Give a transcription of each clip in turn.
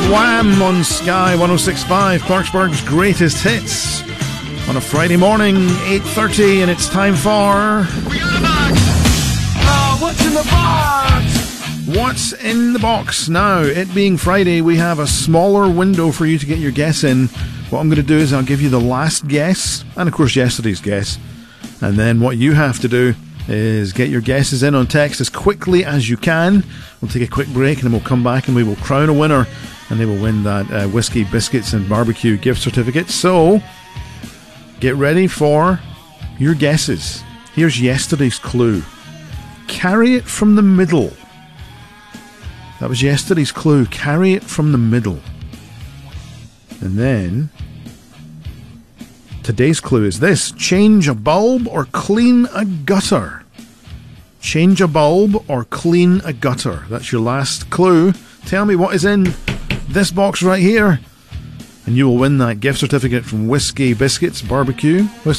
Wham on Sky 106.5, Clarksburg's greatest hits on a Friday morning, 8:30, and it's time for What's in the Box? What's in the box? Now, it being Friday, we have a smaller window for you to get your guess in. What I'm going to do is I'll give you the last guess, and of course yesterday's guess, and then what you have to do is get your guesses in on text as quickly as you can. We'll take a quick break and then we'll come back and we will crown a winner, and they will win that Whiskey Biscuits and Barbecue gift certificate. So get ready for your guesses. Here's yesterday's clue. Carry it from the middle. That was yesterday's clue. Carry it from the middle. And then today's clue is this: change a bulb or clean a gutter. Change a bulb or clean a gutter. That's your last clue. Tell me what is in this box right here, and you will win that gift certificate from Whiskey Biscuits and Barbecue,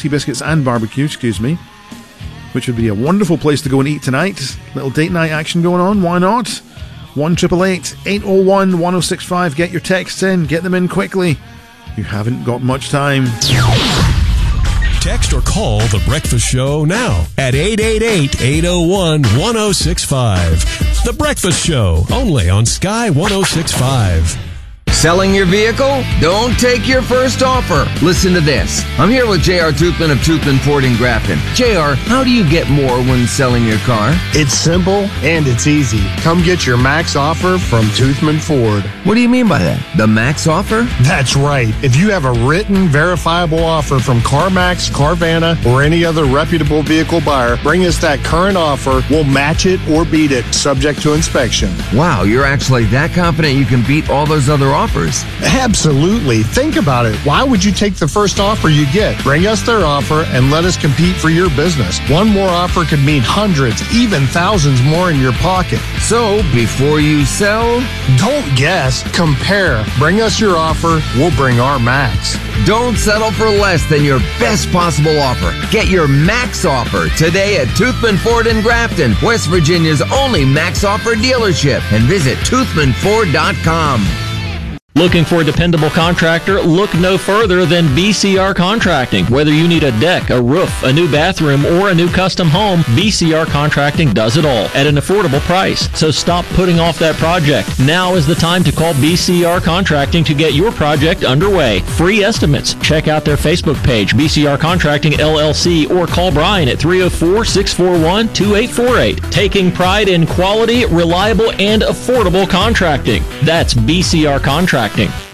which would be a wonderful place to go and eat tonight. Little date night action going on. Why not? 1-888-801-1065. Get your texts in. Get them in quickly. You haven't got much time. Text or call The Breakfast Show now at 888-801-1065. The Breakfast Show, only on Sky 106.5. Selling your vehicle? Don't take your first offer. Listen to this. I'm here with J.R. Toothman of Toothman Ford in Grafton. J.R., how do you get more when selling your car? It's simple and it's easy. Come get your max offer from Toothman Ford. What do you mean by that? The max offer? That's right. If you have a written, verifiable offer from CarMax, Carvana, or any other reputable vehicle buyer, bring us that current offer. We'll match it or beat it, subject to inspection. Wow, you're actually that confident you can beat all those other offers? Absolutely. Think about it. Why would you take the first offer you get? Bring us their offer and let us compete for your business. One more offer could mean hundreds, even thousands more in your pocket. So, before you sell, don't guess. Compare. Bring us your offer. We'll bring our max. Don't settle for less than your best possible offer. Get your max offer today at Toothman Ford in Grafton, West Virginia's only max offer dealership, and visit toothmanford.com. Looking for a dependable contractor? Look no further than BCR Contracting. Whether you need a deck, a roof, a new bathroom, or a new custom home, BCR Contracting does it all at an affordable price. So stop putting off that project. Now is the time to call BCR Contracting to get your project underway. Free estimates. Check out their Facebook page, BCR Contracting LLC, or call Brian at 304-641-2848. Taking pride in quality, reliable, and affordable contracting. That's BCR Contracting.